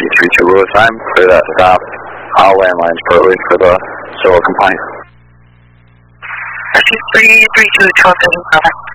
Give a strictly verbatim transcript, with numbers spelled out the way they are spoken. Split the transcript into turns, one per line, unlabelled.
three three two road time, clear that stop, all landlines Berkeley for the solo complaint.
three three two, twelve seven,